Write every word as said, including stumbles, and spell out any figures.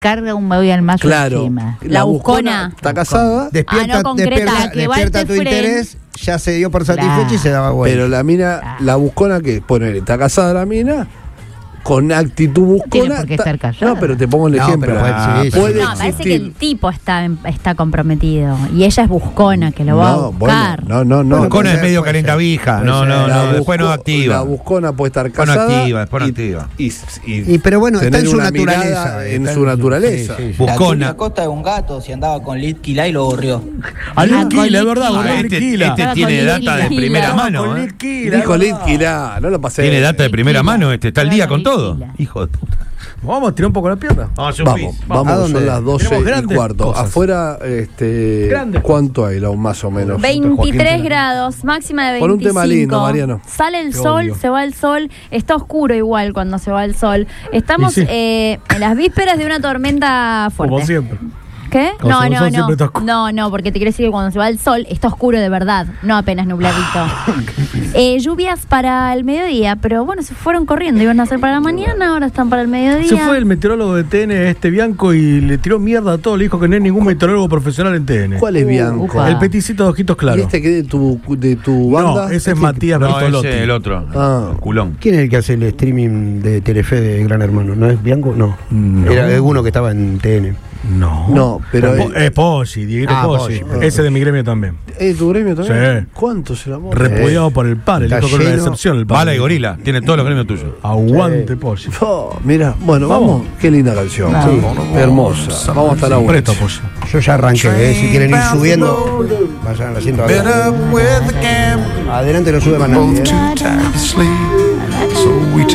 carga un baby al mazo Claro. encima. La, La buscona, buscona. está casada, Despierta, Ah, no concreta, despierta, que va despierta al tu Tefren. interés, ya se dio por satisfecho Claro. y se daba vuelta. pero la mina, la buscona que pone, está casada la mina, con actitud buscona. Tiene por qué está- estar callada. No, pero te pongo el No, ejemplo. pero puede- Ah, sí, sí. puede No, parece existir. que el tipo está, está comprometido y ella es buscona, que lo va a No, buscar. bueno, no, no, no. Bueno, Buscona puede es ser, medio puede calentavija. ser. No, Puede no, ser. no. La Después no busco- activa. La buscona puede estar Después no casada. activa, después no y- activa. Y, y- Y, pero bueno, está tener en su una naturaleza. mirada en está su naturaleza. sí, sí, sí. La Buscona. Tulia Costa es un gato, si andaba con Litquila y lo borrió. A Ah, Litquila, con es verdad, Litquila. boludo, Este, Litquila. este Estaba tiene con data de Litquila. primera Estaba mano. con ¿eh? Litquila, Dijo es verdad. Litquila, no lo pasé. Tiene data de primera mano este. Está al día con todo. Litquila. Hijo de puta. Vamos a tirar un poco la pierna. Vamos, un Vamos, pis. vamos, ¿A dónde? son las doce Tenemos y grandes cuarto. cosas. Afuera, este, Grandes ¿cuánto hay, Lau, más o menos? veintitrés grados, máxima de Pon veinticinco. un tema lindo, Mariano. Sale el Te sol, odio. se va el sol. Está oscuro igual cuando se va el sol. Estamos Y sí. eh, en las vísperas de una tormenta fuerte. Como siempre. ¿Qué? Como No, se va el no, sol, no. siempre está oscuro. No, no, porque te quiero decir que cuando se va el sol está oscuro de verdad, no apenas nubladito. Eh, lluvias para el mediodía, pero bueno, se fueron corriendo. Iban a ser para la mañana, ahora están para el mediodía. Se fue el meteorólogo de T N, este Bianco, y le tiró mierda a todo. Le dijo que no hay ningún meteorólogo profesional en T N. ¿Cuál es Bianco? upa. El peticito de ojitos ¿Y claros. este que de tu, de tu banda? No, ese es Matías No, Bertolotti. ese es el otro. Ah. Culón. ¿Quién es el que hace el streaming de Telefe de Gran Hermano? ¿No es Bianco? No. No. Era uno que estaba en T N. No. No, pero Po- eh, Es Poggi, Dieguito Ah, Poggi. Poggi. Ese de mi gremio también. ¿es tu gremio también? Sí. ¿Cuánto se la amor? Repudiado por el par. El Está hijo con una lleno. decepción. El par. Bala y gorila. Tiene todos los gremios tuyos. Aguante, Poggi. Oh, mira, bueno, vamos. Vamos. Qué linda canción. Vamos. Hermosa. Vamos hasta la una. Presto, Poggi. Yo ya arranqué, ¿eh? Si quieren ir subiendo, vayan al asiento adelante. Adelante no sube más nadie, ¿eh?